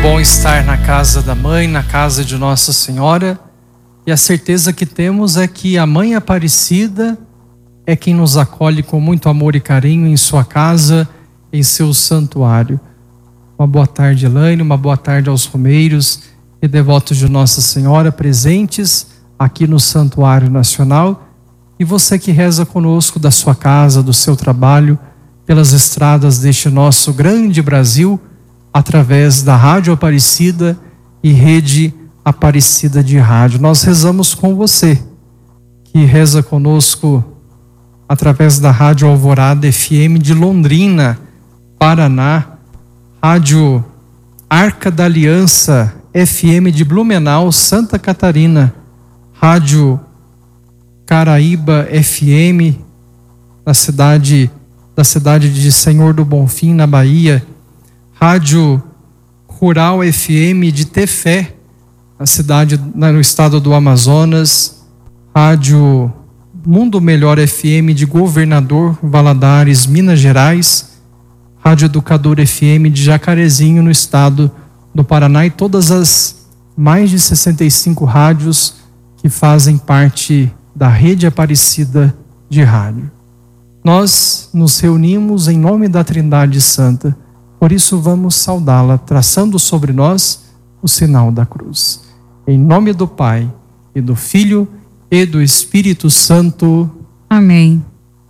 bom estar na casa da mãe, na casa de Nossa Senhora, e a certeza que temos é que a Mãe Aparecida é quem nos acolhe com muito amor e carinho em sua casa, em seu santuário. Uma boa tarde, Elaine, uma boa tarde aos romeiros e devotos de Nossa Senhora presentes aqui no Santuário Nacional, e você que reza conosco da sua casa, do seu trabalho, pelas estradas deste nosso grande Brasil, através da Rádio Aparecida e Rede Aparecida de Rádio. Nós rezamos com você, que reza conosco através da Rádio Alvorada FM de Londrina, Paraná, Rádio Arca da Aliança FM de Blumenau, Santa Catarina, Rádio Caraíba FM da cidade de Senhor do Bonfim, na Bahia, Rádio Rural FM de Tefé, no estado do Amazonas, Rádio Mundo Melhor FM de Governador Valadares, Minas Gerais, Rádio Educador FM de Jacarezinho, no estado do Paraná, e todas as mais de 65 rádios que fazem parte da Rede Aparecida de Rádio. Nós nos reunimos em nome da Trindade Santa, por isso vamos saudá-la, traçando sobre nós o sinal da cruz. Em nome do Pai, e do Filho, e do Espírito Santo. Amém.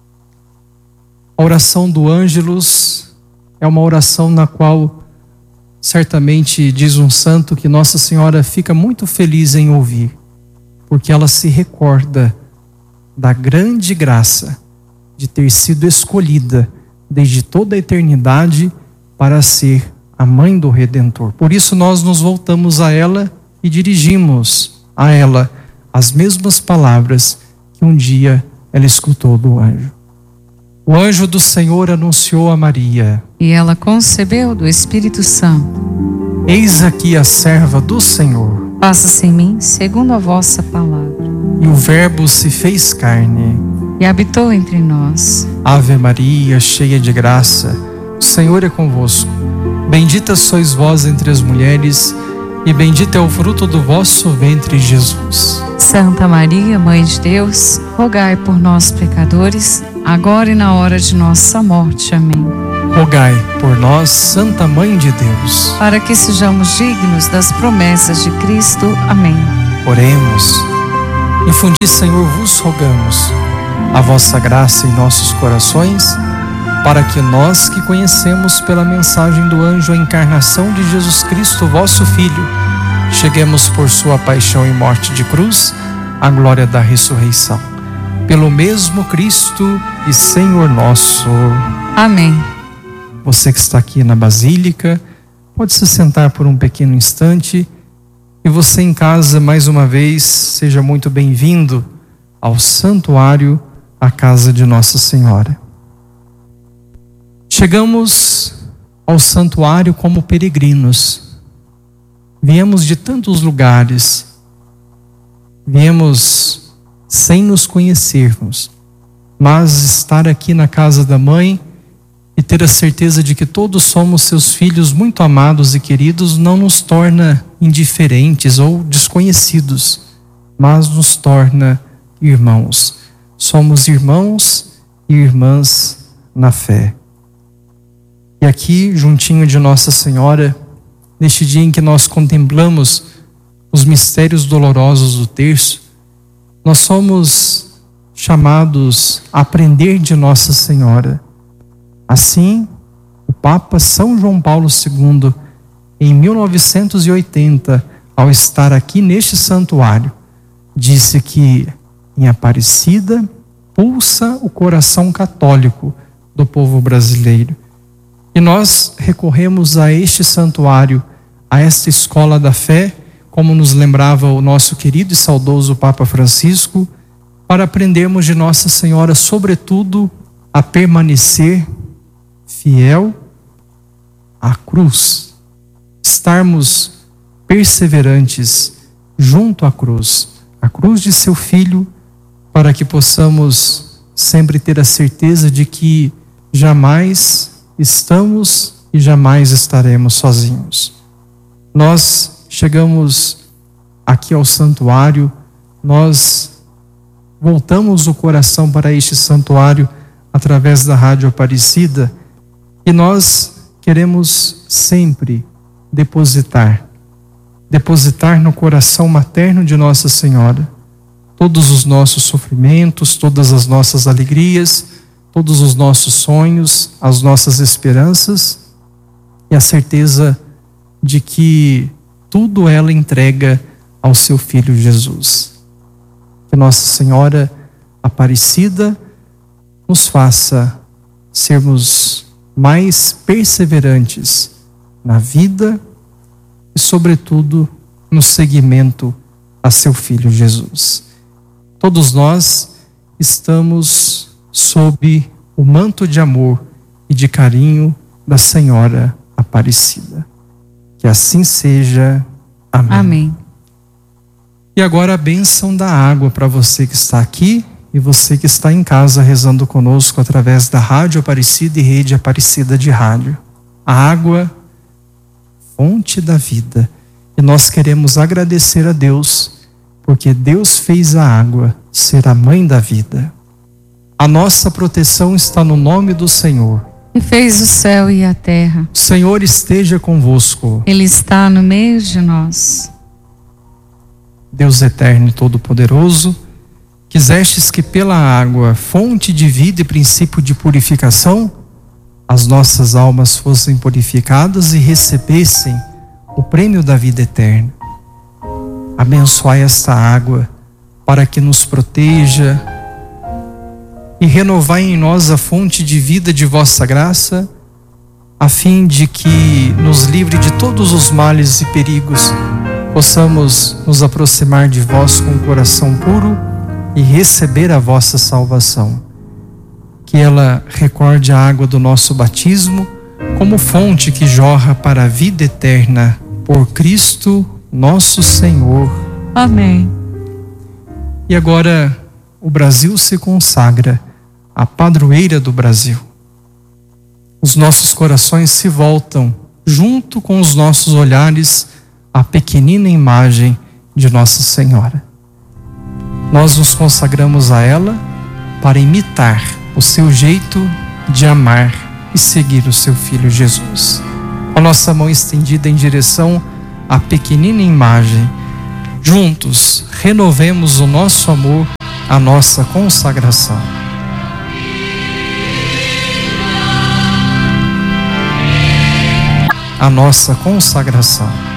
A oração do Ângelus é uma oração na qual, certamente, diz um santo que Nossa Senhora fica muito feliz em ouvir, porque ela se recorda da grande graça de ter sido escolhida desde toda a eternidade para ser a mãe do Redentor. Por isso nós nos voltamos a ela e dirigimos a ela as mesmas palavras que um dia ela escutou do anjo. O anjo do Senhor anunciou a Maria, e ela concebeu do Espírito Santo. Eis aqui a serva do Senhor. Faça-se em mim segundo a vossa palavra. E o Verbo se fez carne e habitou entre nós. Ave Maria, cheia de graça, o Senhor é convosco. Bendita sois vós entre as mulheres, e bendito é o fruto do vosso ventre, Jesus. Santa Maria, Mãe de Deus, rogai por nós, pecadores, agora e na hora de nossa morte. Amém. Rogai por nós, Santa Mãe de Deus, para que sejamos dignos das promessas de Cristo. Amém. Oremos. Infundi, Senhor, vos rogamos a vossa graça em nossos corações, para que nós que conhecemos pela mensagem do anjo a encarnação de Jesus Cristo, vosso Filho, cheguemos por sua paixão e morte de cruz à glória da ressurreição. Pelo mesmo Cristo e Senhor nosso. Amém. Você que está aqui na Basílica, pode se sentar por um pequeno instante. E você em casa, mais uma vez, seja muito bem-vindo ao santuário, à casa de Nossa Senhora. Chegamos ao santuário como peregrinos. Viemos de tantos lugares, viemos sem nos conhecermos, mas estar aqui na casa da mãe e ter a certeza de que todos somos seus filhos muito amados e queridos não nos torna indiferentes ou desconhecidos, mas nos torna irmãos. Somos irmãos e irmãs na fé. E aqui, juntinho de Nossa Senhora, neste dia em que nós contemplamos os mistérios dolorosos do terço, nós somos chamados a aprender de Nossa Senhora. Assim, o Papa São João Paulo II, em 1980, ao estar aqui neste santuário, disse que em Aparecida pulsa o coração católico do povo brasileiro. E nós recorremos a este santuário, a esta escola da fé, como nos lembrava o nosso querido e saudoso Papa Francisco, para aprendermos de Nossa Senhora, sobretudo, a permanecer fiel à cruz, estarmos perseverantes junto à cruz de seu Filho, para que possamos sempre ter a certeza de que jamais estamos e jamais estaremos sozinhos. Nós chegamos aqui ao santuário, nós voltamos o coração para este santuário através da Rádio Aparecida e nós queremos sempre depositar no coração materno de Nossa Senhora todos os nossos sofrimentos, todas as nossas alegrias, todos os nossos sonhos, as nossas esperanças e a certeza de que tudo ela entrega ao seu Filho Jesus. Que Nossa Senhora Aparecida nos faça sermos mais perseverantes na vida e, sobretudo, no seguimento a seu Filho Jesus. Todos nós estamos sob o manto de amor e de carinho da Senhora Aparecida. Que assim seja. Amém. Amém. E agora a bênção da água para você que está aqui e você que está em casa rezando conosco através da Rádio Aparecida e Rede Aparecida de Rádio. A água, fonte da vida. E nós queremos agradecer a Deus, porque Deus fez a água ser a mãe da vida. A nossa proteção está no nome do Senhor. E fez o céu e a terra. O Senhor esteja convosco. Ele está no meio de nós. Deus eterno e todo-poderoso, quisestes que pela água, fonte de vida e princípio de purificação, as nossas almas fossem purificadas e recebessem o prêmio da vida eterna. Abençoai esta água para que nos proteja e renovai em nós a fonte de vida de vossa graça, a fim de que nos livre de todos os males e perigos, possamos nos aproximar de vós com o coração puro e receber a vossa salvação. Que ela recorde a água do nosso batismo como fonte que jorra para a vida eterna, por Cristo nosso Senhor. Amém. E agora o Brasil se consagra a padroeira do Brasil. Os nossos corações se voltam, junto com os nossos olhares, à pequenina imagem de Nossa Senhora. Nós nos consagramos a ela para imitar o seu jeito de amar e seguir o seu Filho Jesus. A nossa mão estendida em direção à pequenina imagem, juntos renovemos o nosso amor, a nossa consagração. A nossa consagração.